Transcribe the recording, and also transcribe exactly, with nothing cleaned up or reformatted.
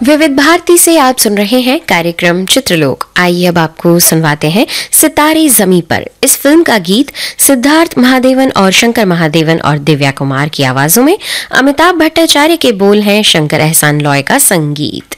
विविध भारती से आप सुन रहे हैं कार्यक्रम चित्रलोक। आइए अब आपको सुनवाते हैं सितारे जमी पर। इस फिल्म का गीत सिद्धार्थ महादेवन और शंकर महादेवन और दिव्या कुमार की आवाजों में, अमिताभ भट्टाचार्य के बोल हैं, शंकर एहसान लॉय का संगीत।